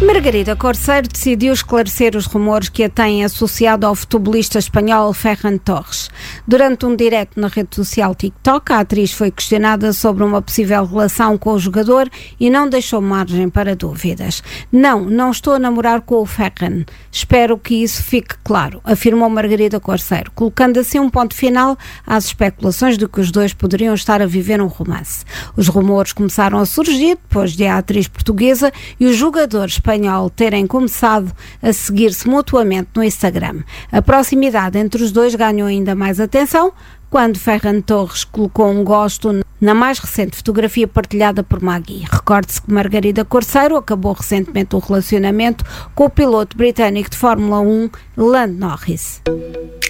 Margarida Corceiro decidiu esclarecer os rumores que a têm associado ao futebolista espanhol Ferran Torres. Durante um direto na rede social TikTok, a atriz foi questionada sobre uma possível relação com o jogador e não deixou margem para dúvidas. Não estou a namorar com o Ferran. Espero que isso fique claro, afirmou Margarida Corceiro, colocando assim um ponto final às especulações de que os dois poderiam estar a viver um romance. Os rumores começaram a surgir depois de a atriz portuguesa e o jogador espanhol terem começado a seguir-se mutuamente no Instagram. A proximidade entre os dois ganhou ainda mais atenção quando Ferran Torres colocou um gosto na mais recente fotografia partilhada por Maggie. Recorde-se que Margarida Corceiro acabou recentemente o relacionamento com o piloto britânico de Fórmula 1, Lando Norris.